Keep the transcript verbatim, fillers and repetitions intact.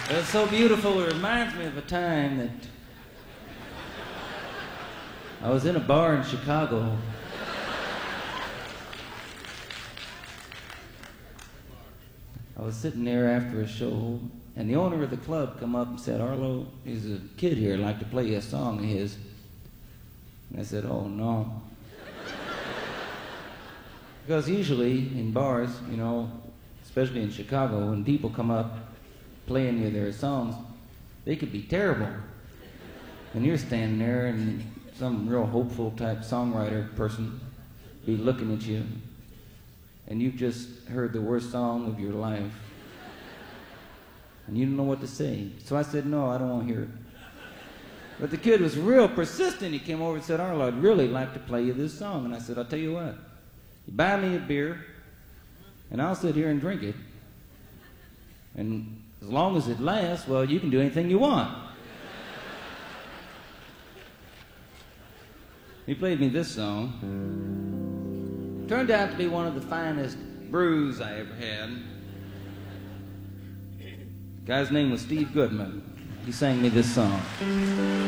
It's so beautiful, it reminds me of a time that I was in a bar in Chicago. I was sitting there after a show, and the owner of the club come up and said, "Arlo, there's a kid here who'd like to play you a song of his." And I said, "Oh, no." Because usually in bars, you know, especially in Chicago, when people come up playing you their songs, they could be terrible. And you're standing there and some real hopeful type songwriter person be looking at you, and you've just heard the worst song of your life, and you don't know what to say. So I said, "No, I don't want to hear it." But the kid was real persistent. He came over and said, "Arlo, I'd really like to play you this song." And I said, "I'll tell you what, you buy me a beer, and I'll sit here and drink it. And as long as it lasts, well, you can do anything you want." He played me this song. Turned out to be one of the finest brews I ever had. The guy's name was Steve Goodman. He sang me this song.